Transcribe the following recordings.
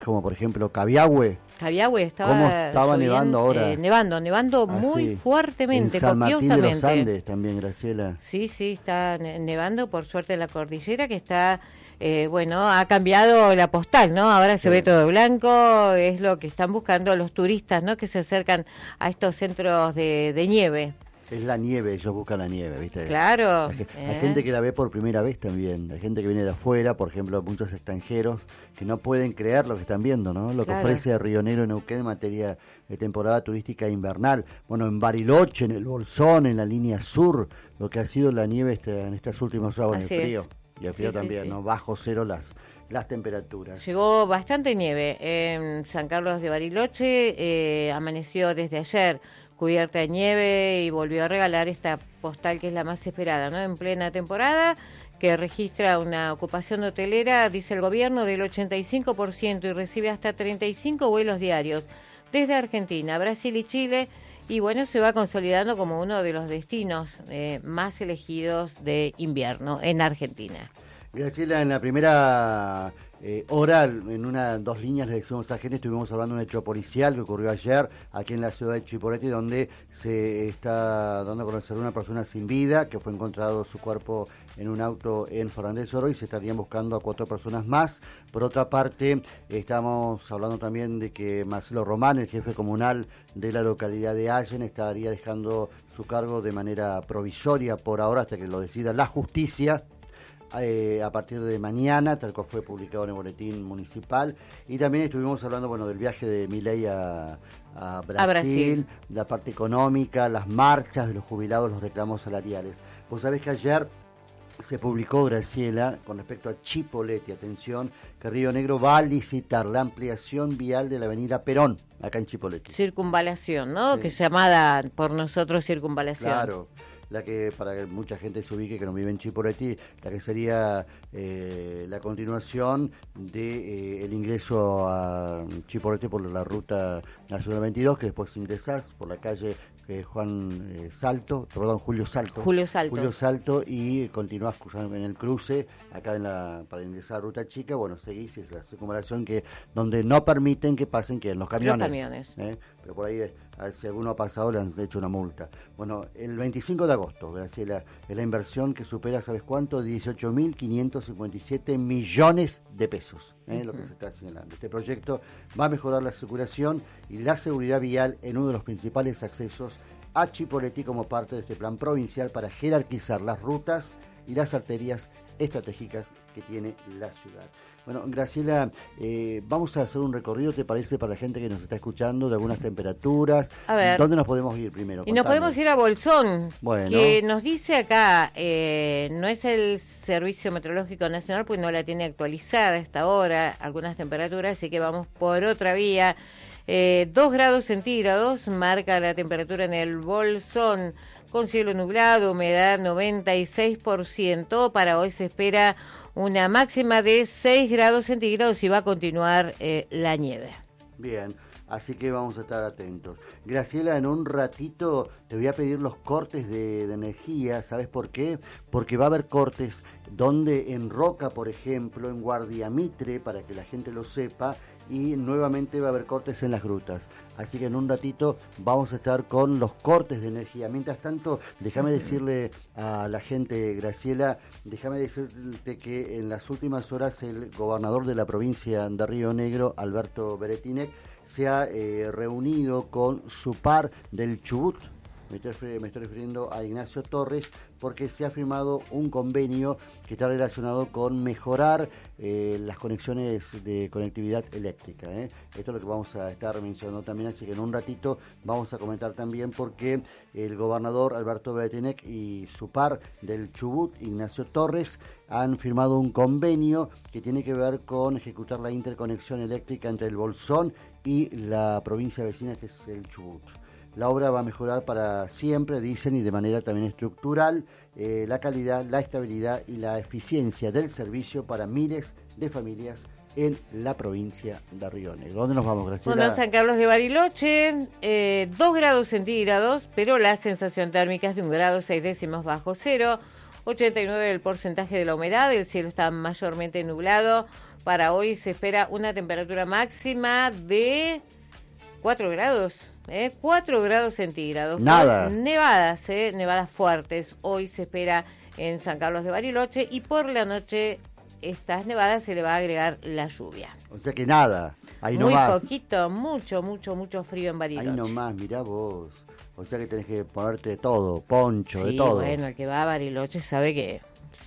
como por ejemplo Cabiahue. Cabiahue estaba, ¿Cómo estaba nevando ahora? Nevando muy fuertemente, en San Martín de copiosamente. los Andes también, Graciela. Sí, está nevando, por suerte en la cordillera, que está, ha cambiado la postal, ¿no? Ahora se ve todo blanco, es lo que están buscando los turistas, ¿no? Que se acercan a estos centros de nieve. Es la nieve, ellos buscan la nieve, ¿viste? Claro. Hay gente que la ve por primera vez también, hay gente que viene de afuera, por ejemplo, muchos extranjeros que no pueden creer lo que están viendo, ¿no? Lo que ofrece Río Negro, Neuquén en materia de temporada turística invernal. Bueno, en Bariloche, en el Bolsón, en la línea sur, lo que ha sido la nieve en estas últimas horas, en el frío. Y el frío también, ¿no? Bajo cero las temperaturas. Llegó bastante nieve en San Carlos de Bariloche, amaneció desde ayer cubierta de nieve y volvió a regalar esta postal que es la más esperada, ¿no? En plena temporada, que registra una ocupación hotelera, dice el gobierno, del 85% y recibe hasta 35 vuelos diarios desde Argentina, Brasil y Chile, y bueno, se va consolidando como uno de los destinos más elegidos de invierno en Argentina. Graciela, en la primera hora, en dos líneas le decimos a gente, estuvimos hablando de un hecho policial que ocurrió ayer aquí en la ciudad de Chipoleti, donde se está dando a conocer una persona sin vida, que fue encontrado su cuerpo en un auto en Fernández Oro, y se estarían buscando a 4 personas más. Por otra parte, estamos hablando también de que Marcelo Román, el jefe comunal de la localidad de Allen, estaría dejando su cargo de manera provisoria por ahora hasta que lo decida la justicia. A partir de mañana, tal cual fue publicado en el boletín municipal. Y también estuvimos hablando del viaje de Milei a Brasil, la parte económica, las marchas de los jubilados, los reclamos salariales. Vos sabés que ayer se publicó, Graciela, con respecto a Chipoleti, atención, que Río Negro va a licitar la ampliación vial de la avenida Perón, acá en Chipoleti. Circunvalación, ¿no? Sí. Que es llamada por nosotros circunvalación. Claro. La que, para que mucha gente se ubique que no vive en Chipoleti, la que sería la continuación de el ingreso a Chipoleti por la ruta nacional 22, que después ingresás por la calle Julio Salto, y continuás cruzando en el cruce, acá para ingresar a Ruta Chica. Bueno, seguís, es la circunvalación donde no permiten que pasen los camiones. Pero por ahí, si alguno ha pasado, le han hecho una multa. Bueno, el 25 de agosto, Graciela, es la inversión que supera, ¿sabes cuánto? 18.557 millones de pesos, lo que se está señalando. Este proyecto va a mejorar la circulación y la seguridad vial en uno de los principales accesos a Chipoleti como parte de este plan provincial para jerarquizar las rutas y las arterias estratégicas que tiene la ciudad. Bueno, Graciela, vamos a hacer un recorrido, ¿te parece, para la gente que nos está escuchando, de algunas temperaturas? A ver. ¿Dónde nos podemos ir primero? Y nos podemos ir a Bolsón, bueno, que nos dice acá, no es el Servicio Meteorológico Nacional, pues no la tiene actualizada a esta hora, algunas temperaturas, así que vamos por otra vía. 2 grados centígrados marca la temperatura en el Bolsón, con cielo nublado, humedad 96%. Para hoy se espera una máxima de 6 grados centígrados y va a continuar la nieve. Bien, así que vamos a estar atentos. Graciela, en un ratito te voy a pedir los cortes de energía. ¿Sabes por qué? Porque va a haber cortes donde en Roca, por ejemplo, en Guardiamitre, para que la gente lo sepa, y nuevamente va a haber cortes en las grutas. Así que en un ratito vamos a estar con los cortes de energía. Mientras tanto, déjame decirle a la gente, Graciela, déjame decirte que en las últimas horas el gobernador de la provincia de Río Negro, Alberto Beretinec, se ha reunido con su par del Chubut. Me estoy refiriendo a Ignacio Torres, porque se ha firmado un convenio que está relacionado con mejorar las conexiones de conectividad eléctrica. Esto es lo que vamos a estar mencionando también, así que en un ratito vamos a comentar también porque el gobernador Alberto Beretinec y su par del Chubut, Ignacio Torres, han firmado un convenio que tiene que ver con ejecutar la interconexión eléctrica entre el Bolsón y la provincia vecina, que es el Chubut. La obra va a mejorar para siempre, dicen, y de manera también estructural, la calidad, la estabilidad y la eficiencia del servicio para miles de familias en la provincia de Río Negro. ¿Dónde nos vamos, Graciela? Bueno, San Carlos de Bariloche, 2 grados centígrados, pero la sensación térmica es de 1 grado 6 décimos bajo cero, 89% del porcentaje de la humedad, el cielo está mayormente nublado, Para hoy se espera una temperatura máxima de 4 grados, 4 grados centígrados. Nada. Nevadas, nevadas fuertes. Hoy se espera en San Carlos de Bariloche y por la noche estas nevadas se le va a agregar la lluvia. O sea que nada, ahí Muy nomás. poquito, mucho frío en Bariloche. Ahí nomás, mirá vos. O sea que tenés que ponerte de todo, poncho, Sí, de todo. bueno, el que va a Bariloche sabe que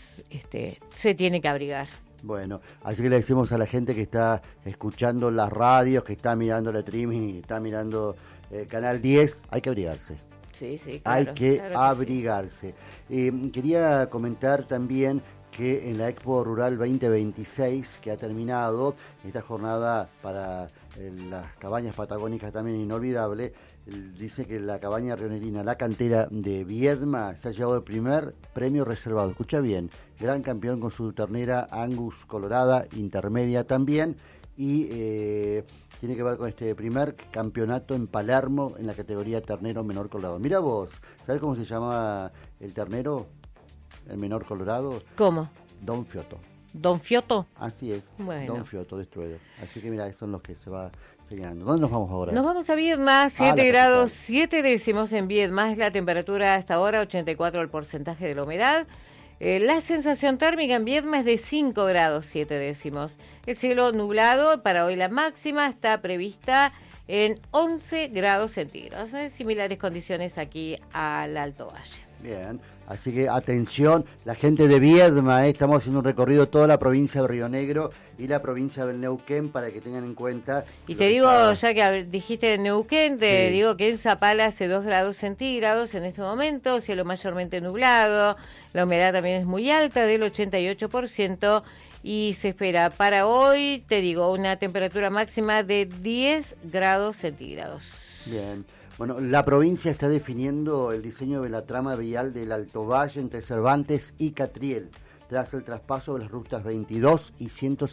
se tiene que abrigar. Bueno, así que le decimos a la gente que está escuchando las radios, que está mirando la streaming, que está mirando Canal 10, hay que abrigarse. Sí, claro. Hay que claro abrigarse. Quería comentar también que en la Expo Rural 2026, que ha terminado, esta jornada para las cabañas patagónicas también inolvidable, dice que la cabaña rionerina La Cantera de Viedma se ha llevado el primer premio reservado. Escucha bien, gran campeón con su ternera Angus colorada, intermedia también, y tiene que ver con este primer campeonato en Palermo en la categoría ternero menor colorado. Mira vos, ¿sabes cómo se llama el ternero, el menor colorado? ¿Cómo? Don Fioto. ¿Don Fioto? Así es, Bueno. Don Fioto, Destroyer. Así que mira, son los que se va señalando. ¿Dónde nos vamos ahora? Nos vamos a Viedma, 7 la grados, capital. 7 décimos en Viedma, es la temperatura hasta ahora, 84 el porcentaje de la humedad. La sensación térmica en Viedma es de 5 grados, 7 décimos. El cielo nublado, para hoy la máxima está prevista en 11 grados centígrados. Similares condiciones aquí al Alto Valle. Bien, así que atención, la gente de Viedma, estamos haciendo un recorrido toda la provincia de Río Negro y la provincia del Neuquén para que tengan en cuenta. Y te digo, ya que dijiste Neuquén, te digo que en Zapala hace 2 grados centígrados en este momento, cielo mayormente nublado, la humedad también es muy alta, del 88%, y se espera para hoy, te digo, una temperatura máxima de 10 grados centígrados. Bien. Bueno, la provincia está definiendo el diseño de la trama vial del Alto Valle entre Cervantes y Catriel, tras el traspaso de las rutas 22 y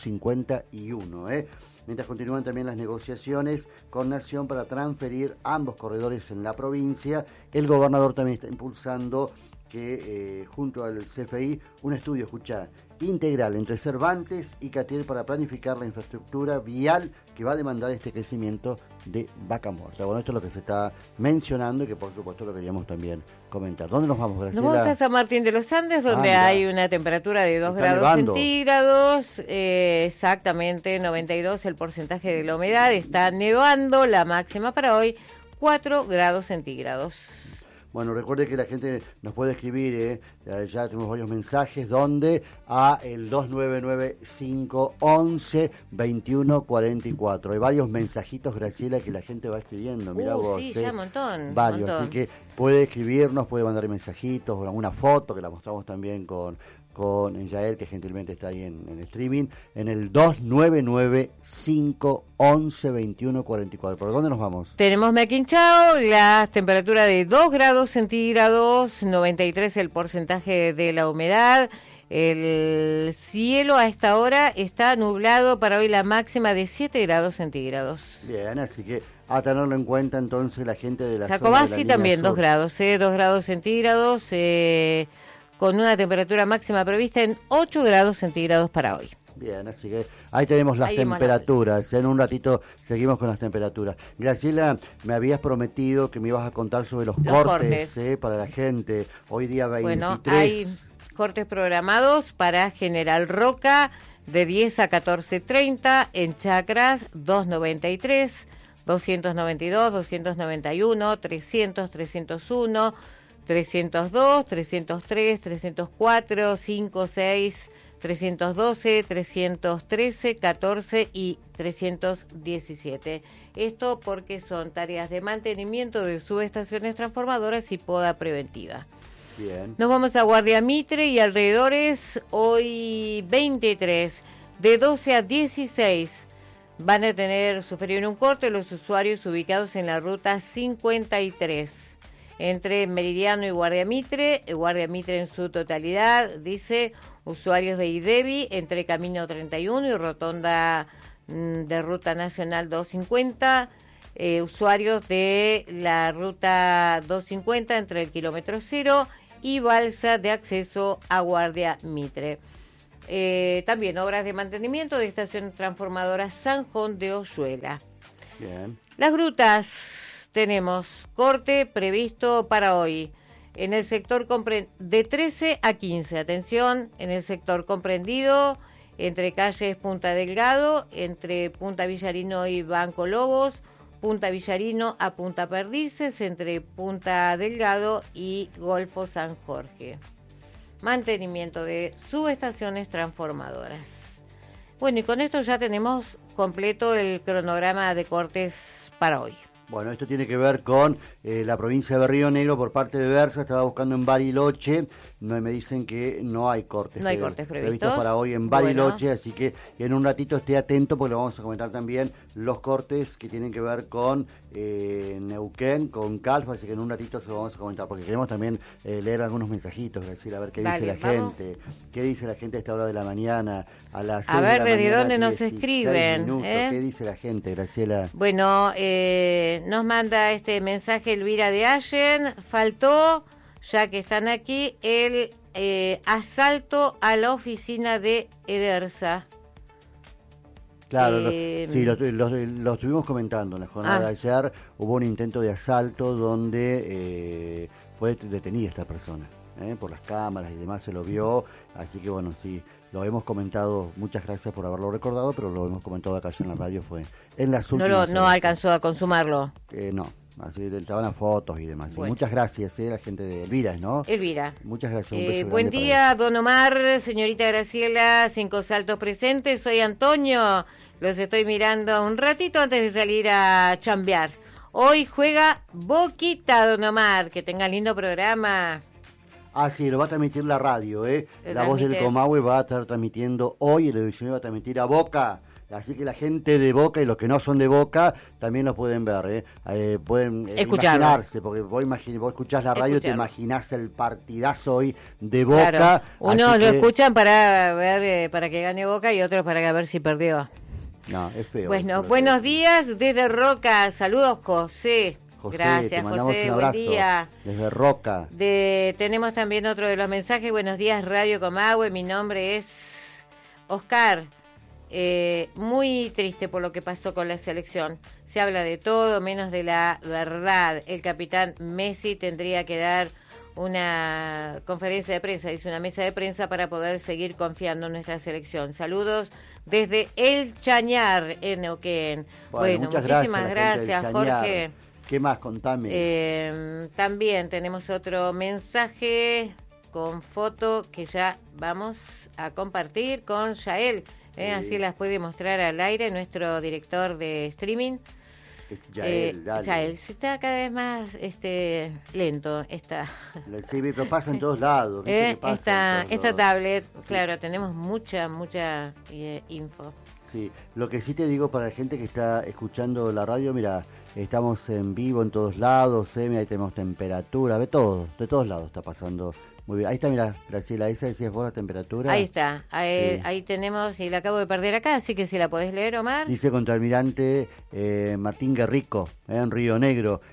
151. Mientras continúan también las negociaciones con Nación para transferir ambos corredores en la provincia, el gobernador también está impulsando que junto al CFI un estudio, integral entre Cervantes y Catriel para planificar la infraestructura vial que va a demandar este crecimiento de Vaca Muerta. Bueno, esto es lo que se está mencionando y que por supuesto lo queríamos también comentar. ¿Dónde nos vamos, Graciela? Nos vamos a San Martín de los Andes, donde hay una temperatura de 2 grados nevando. centígrados, exactamente 92 el porcentaje de la humedad, está nevando, la máxima para hoy 4 grados centígrados. Bueno, recuerde que la gente nos puede escribir, ya tenemos varios mensajes, donde a el 299-511-2144. Hay varios mensajitos, Graciela, que la gente va escribiendo, mira vos. Sí, ya un montón. Varios, montón. así que puede escribirnos, puede mandar mensajitos, o alguna foto, que la mostramos también con Yael, que gentilmente está ahí en el streaming, en el 299-511-2144. ¿Por dónde nos vamos? Tenemos Mequinchao, la temperatura de 2 grados centígrados, 93 el porcentaje de la humedad. El cielo a esta hora está nublado, para hoy la máxima de 7 grados centígrados. Bien, así que a tenerlo en cuenta entonces la gente de la zona de la Jacobasi línea también sur. 2 grados, 2 grados centígrados, con una temperatura máxima prevista en 8 grados centígrados para hoy. Bien, así que ahí tenemos las Ahí vemos temperaturas. En un ratito seguimos con las temperaturas. Graciela, me habías prometido que me ibas a contar sobre los cortes. Para la gente. Hoy día 23. Bueno, hay cortes programados para General Roca de 10 a 14:30, en Chacras 293, 292, 291, 300, 301, 302, 303, 304, 5, 6, 312, 313, 14 y 317. Esto porque son tareas de mantenimiento de subestaciones transformadoras y poda preventiva. Bien. Nos vamos a Guardia Mitre y alrededores, hoy 23, de 12 a 16. Van a sufrir un corte los usuarios ubicados en la ruta 53. Entre Meridiano y Guardia Mitre en su totalidad, dice, usuarios de IDEBI entre Camino 31 y Rotonda de Ruta Nacional 250, usuarios de la Ruta 250 entre el kilómetro 0 y balsa de acceso a Guardia Mitre. también obras de mantenimiento de estación transformadora San Juan de Oyuela. Bien. Las grutas, tenemos corte previsto para hoy. En el sector de 13 a 15, atención, en el sector comprendido entre calles Punta Delgado, entre Punta Villarino y Banco Lobos, Punta Villarino a Punta Perdices, entre Punta Delgado y Golfo San Jorge. Mantenimiento de subestaciones transformadoras. Bueno, y con esto ya tenemos completo el cronograma de cortes para hoy. Bueno, esto tiene que ver con la provincia de Río Negro por parte de Versa. Estaba buscando en Bariloche. Me dicen que no hay cortes. No hay cortes previstos para hoy en Bariloche, así que en un ratito esté atento porque le vamos a comentar también los cortes que tienen que ver con Neuquén, con Calfa, así que en un ratito se lo vamos a comentar porque queremos también leer algunos mensajitos, decir, a ver qué dice la gente. ¿Qué dice la gente a esta hora de la mañana? A las 6 a ver, de la ¿desde mañana, dónde nos escriben? ¿Qué dice la gente, Graciela? Bueno, nos manda este mensaje Elvira de Allen. Faltó, ya que están aquí, el asalto a la oficina de Edersa. Claro, sí, lo estuvimos comentando en la jornada de ayer. Hubo un intento de asalto donde fue detenida esta persona. Por las cámaras y demás se lo vio. Así que bueno, sí, lo hemos comentado. Muchas gracias por haberlo recordado, pero lo hemos comentado acá en la radio. Fue en las últimas No alcanzó a consumarlo. No. Así estaban las fotos y demás. Bueno. Y muchas gracias, la gente de Elvira, ¿no? Elvira. Muchas gracias. Un beso buen día, don Omar, señorita Graciela, 5 Saltos presentes. Soy Antonio. Los estoy mirando un ratito antes de salir a chambear. Hoy juega Boquita, don Omar. Que tenga lindo programa. Ah, sí, lo va a transmitir la radio, La Voz del Comahue va a estar transmitiendo hoy, el televisión va a transmitir a Boca. Así que la gente de Boca y los que no son de Boca también los pueden ver, pueden imaginarse, porque vos escuchás la radio y te imaginás el partidazo hoy de Boca. Claro. Unos lo escuchan para ver, para que gane Boca y otros para ver si perdió. No, es feo. Bueno, buenos días desde Roca. Saludos, José. Gracias, José. Buen día. Desde Roca. Tenemos también otro de los mensajes. Buenos días, Radio Comahue. Mi nombre es Oscar. Muy triste por lo que pasó con la selección. Se habla de todo menos de la verdad. El capitán Messi tendría que dar una conferencia de prensa, dice una mesa de prensa para poder seguir confiando en nuestra selección. Saludos desde El Chañar en Neuquén. Bueno, muchísimas gracias, Jorge. ¿Qué más? Contame. También tenemos otro mensaje con foto que ya vamos a compartir con Yael. Así las puede mostrar al aire nuestro director de streaming. Yael, se está cada vez más lento. Sí, pero pasa en todos lados. Esta tablet, sí. Claro, tenemos mucha info. Sí, lo que sí te digo para la gente que está escuchando la radio, mira, estamos en vivo en todos lados, ahí tenemos temperatura, de todos lados está pasando. Muy bien, ahí está, mira, Graciela, esa decías vos la temperatura. Ahí está, ahí tenemos, y la acabo de perder acá, así que si la podés leer, Omar. Dice contraalmirante Martín Guerrico, en Río Negro,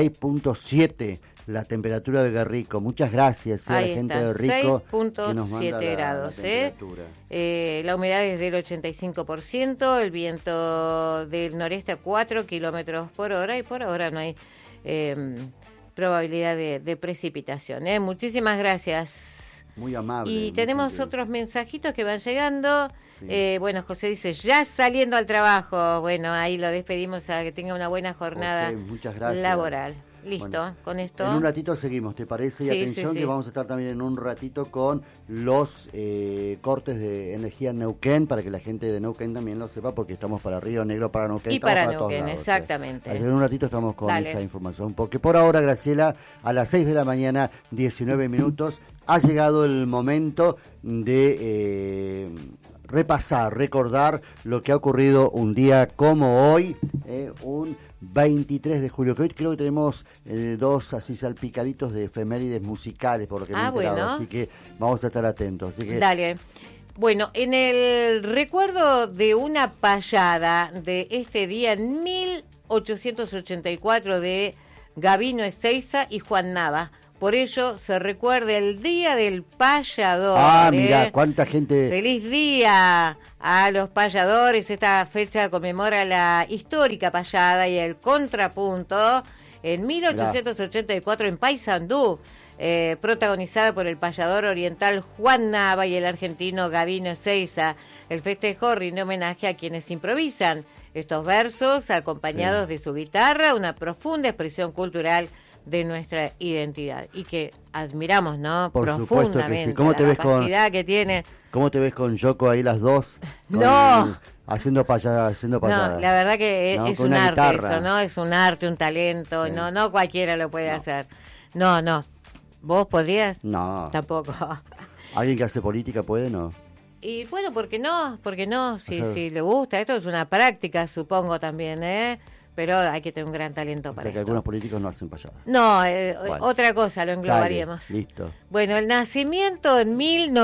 6.7 la temperatura de Guerrico. Muchas gracias a la gente de Guerrico. 6.7 grados. La humedad es del 85%, el viento del noreste a 4 kilómetros por hora, y por ahora no hay probabilidad de precipitación. Muchísimas gracias. Muy amable. Y tenemos otros mensajitos que van llegando. Sí. Bueno, José dice, ya saliendo al trabajo. Bueno, ahí lo despedimos, a que tenga una buena jornada laboral. Listo, bueno, con esto. En un ratito seguimos, ¿te parece? Y atención que vamos a estar también en un ratito con los cortes de energía en Neuquén, para que la gente de Neuquén también lo sepa, porque estamos para Río Negro, para Neuquén. Y para Neuquén, exactamente. Así que en un ratito estamos con esa información, porque por ahora, Graciela, a las 6 de la mañana, 19 minutos, ha llegado el momento de recordar lo que ha ocurrido un día como hoy, un 23 de julio, que hoy creo que tenemos dos así salpicaditos de efemérides musicales, por lo que me he enterado, bueno. Así que vamos a estar atentos. Así que... Dale. Bueno, en el recuerdo de una payada de este día, en 1884, de Gabino Ezeiza y Juan Nava, Por ello se recuerda el Día del Payador. Ah, mira, cuánta gente. ¡Feliz día a los payadores! Esta fecha conmemora la histórica payada y el contrapunto en 1884 en Paysandú, protagonizada por el payador oriental Juan Nava y el argentino Gabino Ezeiza. El festejo rinde homenaje a quienes improvisan estos versos acompañados de su guitarra, una profunda expresión cultural de nuestra identidad y que admiramos, ¿no? Por profundamente. Sí. ¿Cómo te ves capacidad que tiene. ¿Cómo te ves con Yoko ahí las dos? No. Haciendo payadas. No, la verdad que ¿no? es Con un arte guitarra. eso, ¿no? Es un arte, un talento, Sí. no cualquiera lo puede hacer. No. ¿Vos podrías? No. Tampoco. ¿Alguien que hace política puede? No. Y bueno, ¿por qué no? Si, O sea, si le gusta, esto es una práctica, supongo también, ¿eh? Pero hay que tener un gran talento O para sea que esto. algunos políticos no hacen payadas. No, Bueno. otra cosa, lo englobaríamos. Dale, listo. Bueno, el nacimiento en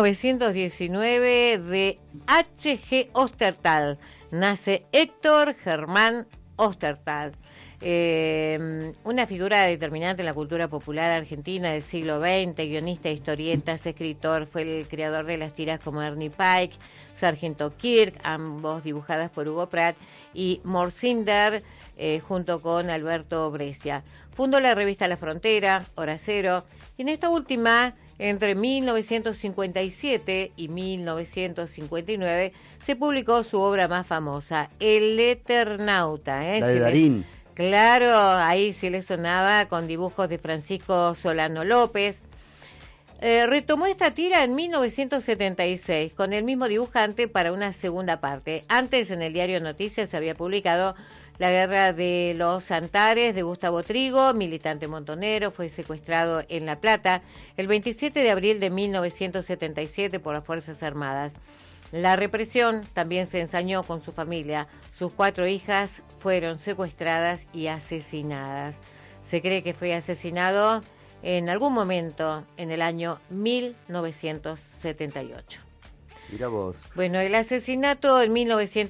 1919 de H.G. Ostertal. Nace Héctor Germán Ostertal. Una figura determinante en la cultura popular argentina del siglo XX, guionista de historietas, escritor, fue el creador de las tiras como Ernie Pike, Sargento Kirk, ambos dibujadas por Hugo Pratt, y Morcinder, junto con Alberto Brescia. Fundó la revista La Frontera, Hora Cero, y en esta última, entre 1957 y 1959, se publicó su obra más famosa, El Eternauta. La de Darín. Claro, ahí sí le sonaba, con dibujos de Francisco Solano López. Retomó esta tira en 1976 con el mismo dibujante para una segunda parte. Antes en el diario Noticias se había publicado La Guerra de los Antares de Gustavo Trigo, militante montonero, fue secuestrado en La Plata el 27 de abril de 1977 por las Fuerzas Armadas. La represión también se ensañó con su familia. Sus 4 hijas fueron secuestradas y asesinadas. Se cree que fue asesinado en algún momento en el año 1978. Mira vos. Bueno, el asesinato en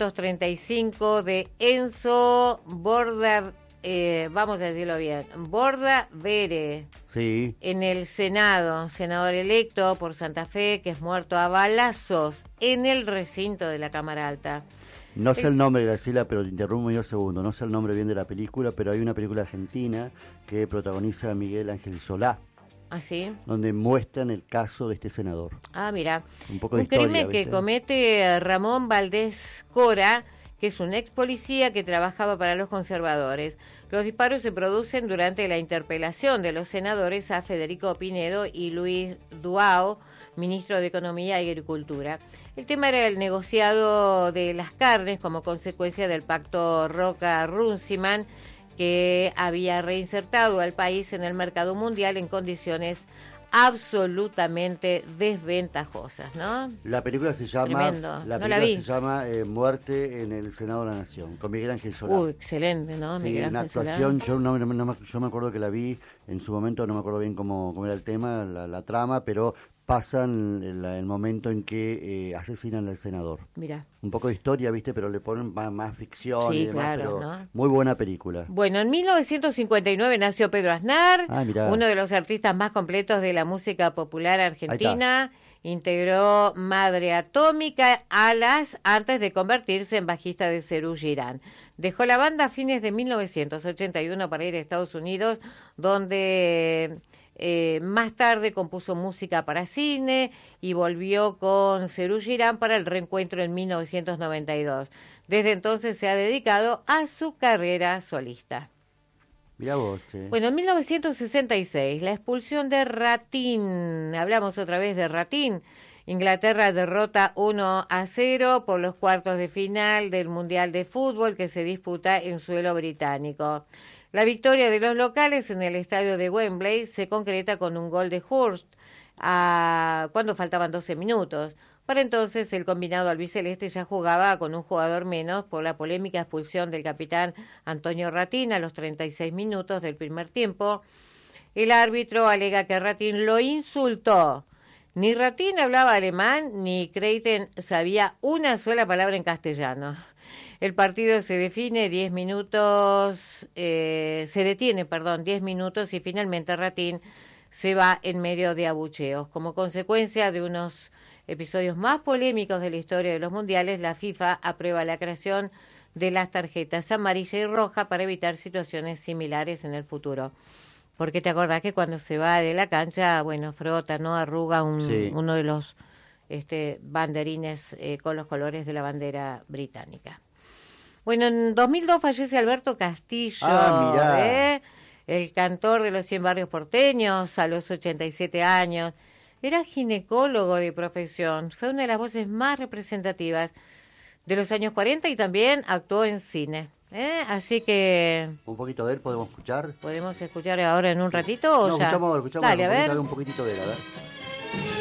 1935 de Enzo Borda, vamos a decirlo bien, Bordavere, Sí. en el Senado, senador electo por Santa Fe, que es muerto a balazos en el recinto de la Cámara Alta. No sé el nombre, Graciela, pero te interrumpo medio segundo. No sé el nombre bien de la película, pero hay una película argentina que protagoniza a Miguel Ángel Solá, ¿Ah, sí? donde muestran el caso de este senador. Ah, mira. Un poco de Un historia, crimen que ¿viste? comete Ramón Valdés Cora, que es un ex policía que trabajaba para los conservadores. Los disparos se producen durante la interpelación de los senadores a Federico Pinedo y Luis Duao, ministro de Economía y Agricultura. El tema era el negociado de las carnes como consecuencia del pacto Roca-Runciman, que había reinsertado al país en el mercado mundial en condiciones absolutamente desventajosas, ¿no? La película se llama Tremendo. La No película la vi. se llama Muerte en el Senado de la Nación, con Miguel Ángel Solá. Excelente, ¿no? Sí, Miguel una Ángel Solá. actuación, yo me acuerdo que la vi en su momento, no me acuerdo bien cómo era el tema, la trama, pero pasan el momento en que asesinan al senador. Mira. Un poco de historia, ¿viste? Pero le ponen más ficción Sí, y demás, claro, pero ¿no? muy buena película. Bueno, en 1959 nació Pedro Aznar, Ah, mirá. uno de los artistas más completos de la música popular argentina. Integró Madre Atómica, Alas, antes de convertirse en bajista de Serú Girán. Dejó la banda a fines de 1981 para ir a Estados Unidos, donde más tarde compuso música para cine y volvió con Serú Girán para el reencuentro en 1992. Desde entonces se ha dedicado a su carrera solista. Mirá vos, che. Bueno, en 1966, la expulsión de Ratín. Hablamos otra vez de Ratín. Inglaterra derrota 1-0 por los cuartos de final del Mundial de Fútbol que se disputa en suelo británico. La victoria de los locales en el estadio de Wembley se concreta con un gol de Hurst cuando faltaban 12 minutos. Para entonces, el combinado albiceleste ya jugaba con un jugador menos por la polémica expulsión del capitán Antonio Ratín a los 36 minutos del primer tiempo. El árbitro alega que Ratín lo insultó. Ni Ratín hablaba alemán, ni Creighton sabía una sola palabra en castellano. El partido se detiene 10 minutos y finalmente Ratín se va en medio de abucheos. Como consecuencia de unos episodios más polémicos de la historia de los mundiales, la FIFA aprueba la creación de las tarjetas amarilla y roja para evitar situaciones similares en el futuro. Porque te acordás que cuando se va de la cancha, bueno, frota, ¿no? Arruga uno de los banderines con los colores de la bandera británica. Bueno, en 2002 fallece Alberto Castillo, el cantor de los 100 barrios porteños, a los 87 años. Era ginecólogo de profesión, fue una de las voces más representativas de los años 40 y también actuó en cine. Así que... ¿Un poquito de él podemos escuchar? ¿Podemos escuchar ahora en un ratito o no, ya? escuchamos Dale, a ver. Un poquitito de él, a ver.